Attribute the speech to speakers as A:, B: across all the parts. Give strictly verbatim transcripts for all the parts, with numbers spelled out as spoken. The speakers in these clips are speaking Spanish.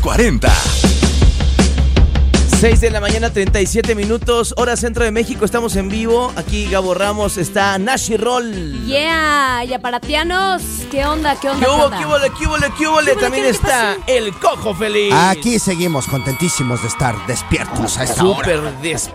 A: cuarenta.
B: seis de la mañana, treinta y siete minutos, hora centro de México, estamos en vivo. Aquí Gabo Ramos, está Nash y Roll.
C: Yeah, y aparatianos, ¿qué onda? ¿Qué onda?
B: ¿Qué hubo? ¿Qué hubo? ¿Qué hubo? ¿Qué hubo? También está el Cojo Feliz.
D: Aquí seguimos contentísimos de estar despiertos a esta hora.
B: Súper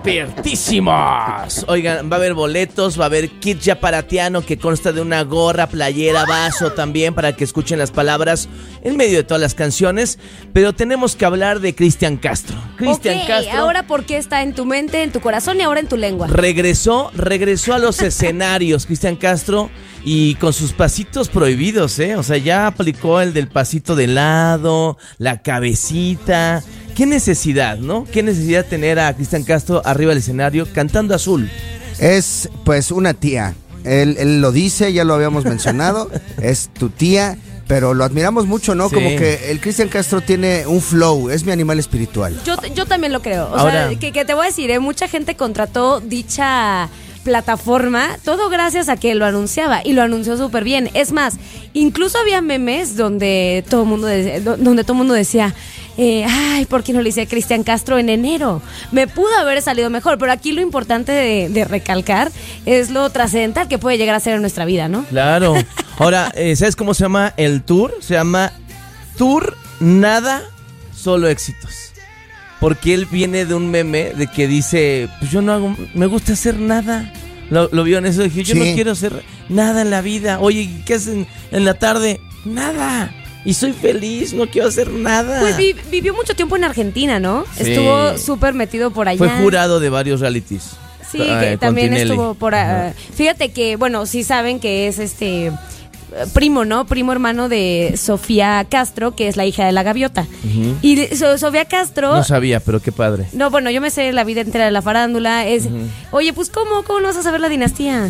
B: despiertísimos. Oigan, va a haber boletos, va a haber kit ya paratiano que consta de una gorra, playera, vaso también para que escuchen las palabras en medio de todas las canciones. Pero tenemos que hablar de Cristian Castro. Cristian
C: okay,
B: Castro.
C: Ahora, ¿por qué está en tu mente, en tu corazón y ahora en tu lengua?
B: Regresó, regresó a los escenarios, Cristian Castro, y con sus pasitos prohibidos, ¿eh? O sea, ya aplicó el del pasito de lado, la cabecita. ¿Qué necesidad, no? ¿Qué necesidad tener a Cristian Castro arriba del escenario cantando Azul?
D: Es, pues, una tía. Él, él lo dice, ya lo habíamos mencionado. Es tu tía. Pero lo admiramos mucho, ¿no? Sí. Como que el Cristian Castro tiene un flow, es mi animal espiritual.
C: Yo, yo también lo creo. O
B: Ahora,
C: sea, que, que te voy a decir, ¿eh? Mucha gente contrató dicha plataforma, todo gracias a que lo anunciaba y lo anunció súper bien. Es más, incluso había memes donde todo el mundo, de, donde todo mundo decía... Eh, ay, ¿por qué no le hice a Cristian Castro en enero? Me pudo haber salido mejor, pero aquí lo importante de, de recalcar es lo trascendental que puede llegar a ser en nuestra vida, ¿no?
B: Claro. Ahora, eh, ¿sabes cómo se llama el tour? Se llama Tour Nada, Solo Éxitos. Porque él viene de un meme de que dice, pues yo no hago, me gusta hacer nada. Lo, lo vio en eso, dije, yo sí. no quiero hacer nada en la vida. Oye, ¿qué hacen en la tarde? Nada. Y soy feliz, no quiero hacer nada.
C: Pues vi, vivió mucho tiempo en Argentina, ¿no? Sí. Estuvo súper metido por allá.
B: Fue jurado de varios realities.
C: Sí, ah, que también Tinelli. Estuvo por... Uh, fíjate que, bueno, sí saben que es este... primo, ¿no? Primo hermano de Sofía Castro, que es la hija de la gaviota. Uh-huh. Y de, so, Sofía Castro...
B: No sabía, pero qué padre.
C: No, bueno, yo me sé la vida entera de la farándula. Es, uh-huh. Oye, pues, ¿cómo? ¿Cómo no vas a saber la dinastía?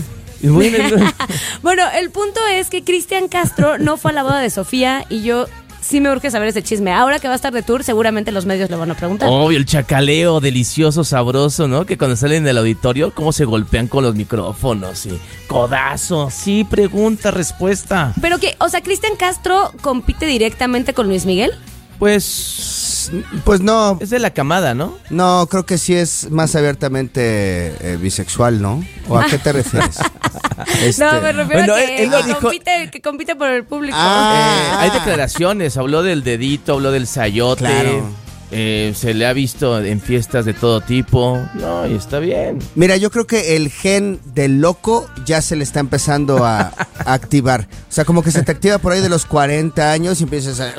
C: Bueno, el punto es que Cristian Castro no fue a la boda de Sofía y yo sí me urge saber ese chisme. Ahora que va a estar de tour, seguramente los medios le van a preguntar.
B: Obvio, el chacaleo delicioso, sabroso, ¿no? Que cuando salen del auditorio, cómo se golpean con los micrófonos y codazo. Sí, pregunta, respuesta.
C: Pero que, o sea, ¿Cristian Castro compite directamente con Luis Miguel?
B: Pues...
D: Pues no.
B: Es de la camada, ¿no?
D: No, creo que sí es más abiertamente eh, bisexual, ¿no? ¿O a qué te refieres?
C: este... No, me refiero bueno, a que, él, él que,
B: dijo...
C: compite, que compite por el público.
B: Ah, eh, hay declaraciones, habló del dedito, habló del sayote. Claro. Eh, se le ha visto en fiestas de todo tipo. No, y está bien.
D: Mira, yo creo que el gen del loco ya se le está empezando a, a activar. O sea, como que se te activa por ahí de los cuarenta años y empiezas a...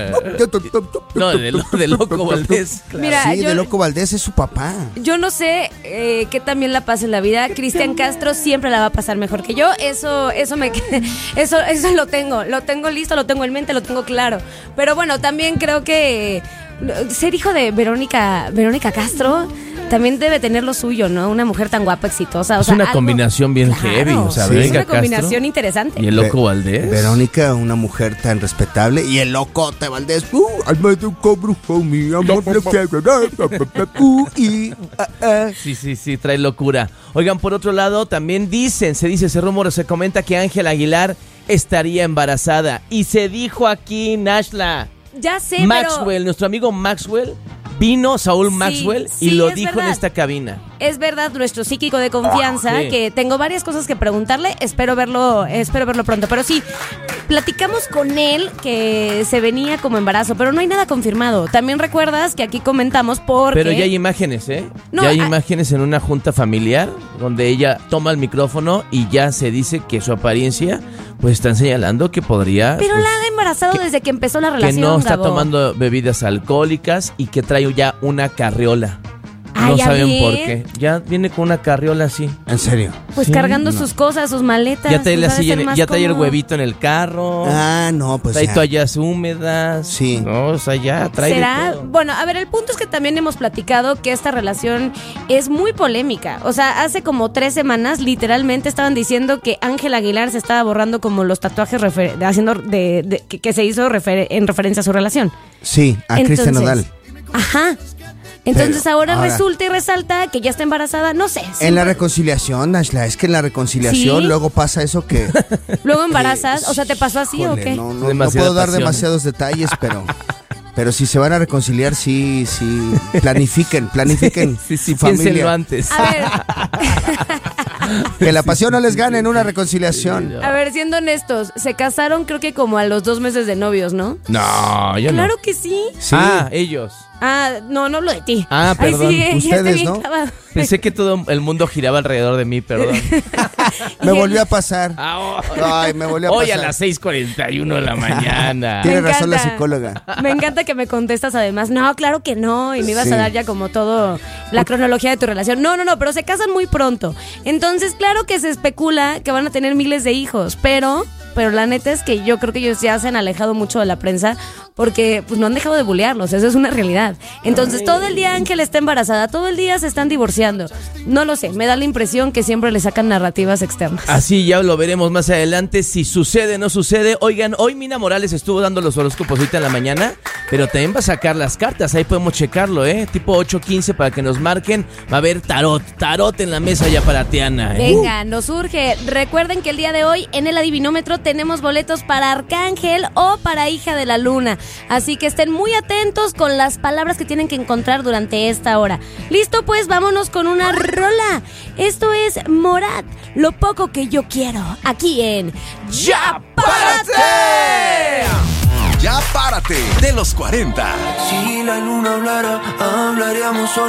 B: Uh, no, de, lo, de Loco Valdés.
D: Claro. Mira, sí, yo, de Loco Valdés es su papá.
C: Yo no sé eh, qué también la pasa en la vida. Cristian Castro siempre la va a pasar mejor que yo. Eso, eso me, eso, eso lo tengo, lo tengo listo, lo tengo en mente, lo tengo claro. Pero bueno, también creo que ser hijo de Verónica Verónica Castro también debe tener lo suyo, ¿no? Una mujer tan guapa, exitosa. O
B: es
C: sea,
B: una
C: algo,
B: combinación bien
C: claro,
B: heavy. O sea,
D: sí.
C: Es una combinación
B: Castro
C: interesante.
B: Y el Loco Valdés.
D: Verónica, una mujer tan respetable. Y el Locote Valdés. Uh,
B: sí, sí, sí, trae locura. Oigan, por otro lado, también dicen, se dice, se rumora, se comenta que Ángela Aguilar estaría embarazada. Y se dijo aquí, Nashla.
C: Ya sé,
B: Maxwell,
C: pero...
B: nuestro amigo Maxwell, vino Saúl sí, Maxwell y
C: sí,
B: lo
C: es
B: dijo
C: verdad.
B: En esta cabina.
C: Es verdad, nuestro psíquico de confianza, sí. Que tengo varias cosas que preguntarle, espero verlo, espero verlo pronto. Pero sí, platicamos con él que se venía como embarazo, pero no hay nada confirmado. También recuerdas que aquí comentamos porque...
B: Pero ya hay imágenes, ¿eh?
C: No,
B: ya hay
C: a...
B: imágenes en una junta familiar donde ella toma el micrófono y ya se dice que su apariencia... Pues están señalando que podría...
C: Pero
B: pues,
C: la ha embarazado
B: que,
C: desde que empezó la relación,
B: que no está
C: Gabo.
B: tomando bebidas alcohólicas y que trae ya una carriola.
C: Ay,
B: no saben
C: ver.
B: por qué. Ya viene con una carriola así.
D: ¿En serio?
C: Pues
B: sí,
C: no. sus cosas, sus maletas.
B: Ya trae, la silla en, ya trae el
C: cómodo.
B: huevito en el carro.
D: Ah, no, pues
B: trae
D: ya.
B: toallas húmedas.
D: Sí.
B: No, o sea, ya trae
C: ¿Será?
B: de todo.
C: Bueno, a ver, el punto es que también hemos platicado que esta relación es muy polémica. O sea, hace como tres semanas literalmente estaban diciendo que Ángela Aguilar se estaba borrando como los tatuajes refer- haciendo de, de, que, que se hizo refer- en referencia a su relación.
D: Sí, a Cristian Nodal.
C: Ajá. Entonces
D: Pero,
C: ahora,
D: ahora
C: resulta y resalta que ya está embarazada, no sé. Siempre...
D: En la reconciliación, Nashla, es que en la reconciliación
C: ¿Sí?
D: luego pasa eso que...
C: Luego embarazas, eh, o sea, ¿te pasó así
D: híjole,
C: o qué?
D: No, no, no puedo dar
B: pasión.
D: demasiados detalles, pero... Pero si se van a reconciliar, sí, sí, planifiquen, planifiquen
B: sí, sí,
D: su familia.
B: piénsenlo antes.
C: A ver,
D: Que la pasión no les gane en una reconciliación.
C: a ver, siendo honestos, se casaron creo que como a los dos meses de novios, ¿no?
B: No, yo
C: Claro
B: no.
C: que sí.
D: Sí.
B: Ah, ellos.
C: Ah, no, no hablo de ti.
B: Ah,
C: Ay,
B: perdón.
C: sí, ya estoy
D: Ustedes,
C: bien
D: ¿no?
C: clavado.
B: Pensé que todo el mundo giraba alrededor de mí, perdón.
D: Me volvió a pasar.
B: Ah, oh.
D: Ay, me volvió a
B: Hoy
D: pasar.
B: a las seis cuarenta y uno de la mañana.
D: Tiene
C: Me
D: razón la
C: encanta.
D: psicóloga.
C: Me encanta que me contestas además, no, claro que no, y me ibas
D: Sí.
C: a dar ya como todo la cronología de tu relación. No, no, no, pero se casan muy pronto. Entonces, claro que se especula que van a tener miles de hijos, pero, pero la neta es que yo creo que ellos ya se han alejado mucho de la prensa porque pues no han dejado de bulearlos, eso es una realidad. Entonces, todo el día Ángel está embarazada, todo el día se están divorciando. No lo sé, me da la impresión que siempre le sacan narrativas externas.
B: Así ya lo veremos más adelante si sucede o no sucede. Oigan, hoy Mina Morales estuvo dando los horóscopos ahorita en la mañana, pero también va a sacar las cartas, ahí podemos checarlo, ¿eh? Tipo ocho quince para que nos marquen. Va a haber tarot, tarot en la mesa ya para Tiana, ¿eh?
C: Venga, nos surge. Recuerden que el día de hoy en el Adivinómetro tenemos boletos para Arcángel o para Hija de la Luna. Así que estén muy atentos con las palabras que tienen que encontrar durante esta hora. Listo, pues vámonos con una rola. Esto es Morat, lo poco que yo quiero, aquí en
B: ¡Ya párate!
A: Ya párate de los cuarenta.
E: Si la luna hablara, hablaríamos solo.